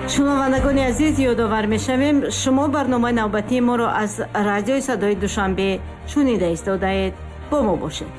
шунавандагони азиз, ёдовар мешавем шумо барномаи навбатии моро аз радиои садои душанбе шунида истодаед. бо мо бошед.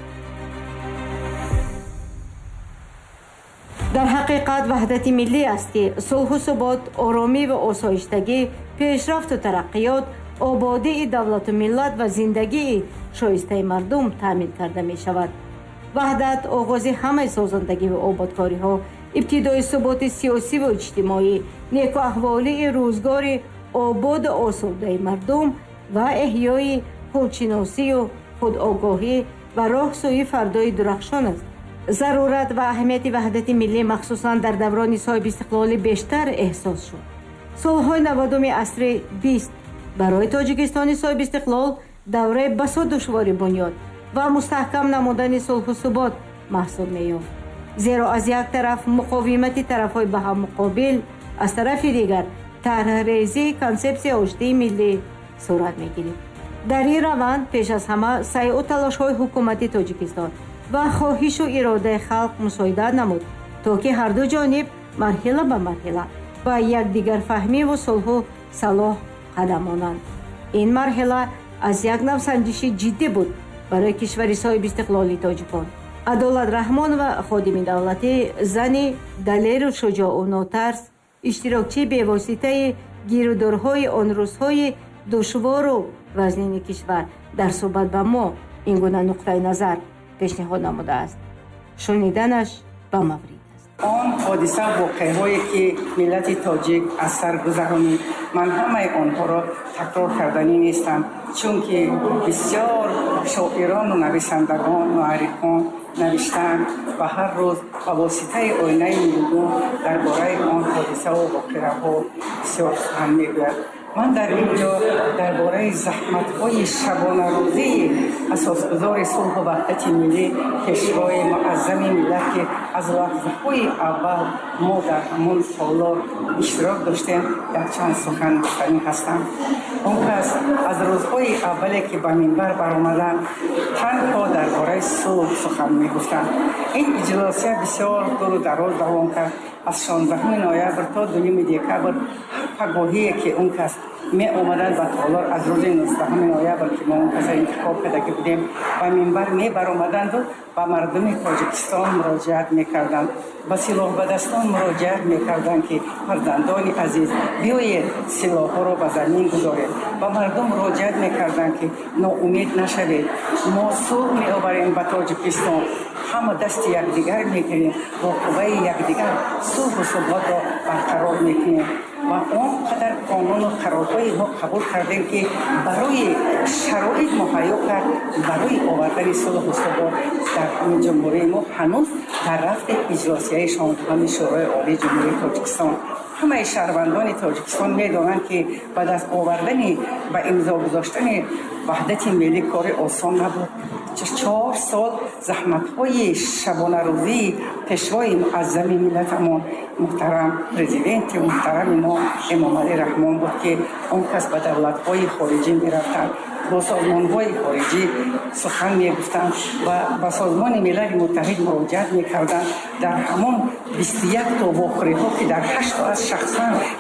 дар ҳақиқат ваҳдати миллӣ аст ки сулҳу субот, оромӣ ва осоиштагӣ, пешрафту тараққиёт, ободии давлату миллат ва зиндагии шоистаи мардум таъмин карда мешавад. ваҳдат оғози ҳамаи созандагӣ ва ободкориҳо, ибтидои суботи сиёсиву иҷтимоӣ, некуаҳволии рӯзгори ободу осудаи мардум ва эҳёи худшиносию худогоҳӣ ва роҳсӯи фардои дурахшон аст. зарурат ва аҳамияти ваҳдати миллӣ махсусан дар даврони соҳибистиқлолӣ бештар эҳсос шуд. солҳои 90-уми асри 20 барои тоҷикистони соҳибистиқлол давраи басо душвори бунёд ва мустаҳкам намудани сулҳу субот маҳсуб меёфт. зеро аз як тараф муқовимати тарафҳои ба ҳам муқобил, аз тарафи дигар тарҳрезии консепсияи оштии миллӣ сурат мегирид. дар ин раванд пеш аз ҳама сайъу талошҳои ҳукумати тоҷикистон ва хоҳишу иродаи халқ мусоидат намуд, то ки ҳарду ҷониб марҳила ба марҳила ба якдигарфаҳмиву сулҳу салоҳ қадам монанд. ин марҳила аз як навсанҷиши ҷиддӣ буд барои кишвари соҳибистиқлолии тоҷикон. адолат раҳмонова, ходими давлатӣ, зани далеру шуҷоу нотарс, иштирокчии бевоситаи гирӯдорҳои он рӯзҳои душвору вазнини кишвар, дар суҳбат ба мо ин гуна нуқтаи назар пешниҳод намудааст. шуниданаш ба маврид аст. он ҳодиса воқеаҳое ки миллати тоҷик аз сар гузаронид, ман ҳамаи онҳоро такрор карданӣ нестам, чунки бисёр шоирону нависандагон, муаррихон навиштанд ва ҳар рӯз ба воситаи оинаи миллигон дар бораи он ҳодисаву воқеаҳо бисёр сухан мегӯяд. ман дар ин ҷо дар бораи заҳматҳои шабонарӯзии асосгузори сулҳу ваҳдати миллӣ, пешвои муаззами миллат ки аз лаҳзаҳои аввал мо дар ҳамон солҳо иштирок доштем, дар чанд сухан гуфтанӣ ҳастам. он кас аз рӯзҳои аввале ки ба минбар баромаданд, танҳо дар бораи сулҳ сухан мегуфтанд. ин иҷлосия бисёр дуру дароз давом кард. аз 16 ноябр то 2 декабр ҳар пагоҳие ки он кас меомаданд ба толор, аз рӯзи 19 ноябр ки мо он каса интихоб кардагӣ будем, ба минбар мебаромаданду ба мардуми тоҷикистон муроҷиат мекарданд, ба силоҳбадастон муроҷиат мекарданд ки фарзандони азиз, биёед силоҳҳоро ба замин гузоред. ба мардум муроҷиат мекарданд ки ноумед нашавед, мо сулҳ меоварем ба тоҷикистон, ҳама дасти якдигар мегирем, бо қувваи якдигар сулҳу суботро барқарор мекунем. ва он қадар қонуну қарорҳои мо қабул кардем ки барои шароит муҳайё кард барои овардани сулҳу субот дар ҳамин ҷумҳурии мо ҳанӯз дар рафти иҷлосияи 16 шӯрои олии ҷумҳурии тоҷикистон. ҳамаи шаҳрвандони тоҷикистон медонанд ки ба даст овардани ба имзо гузоштани ваҳдати миллӣ кори осон набуд. 4 сол заҳматҳои шабонарӯзии пешвои муаззами миллатамон муҳтарам президенти муҳтарами мо эмомалӣ раҳмон буд ки он кас ба давлатҳои хориҷӣ мерафтанд, бо созмонҳои хориҷӣ сухан мегуфтанд ва ба созмони милали муттаҳид муроҷиат мекарданд. дар ҳамон 21 то вохӯриҳо ки дар 8 аз шахсан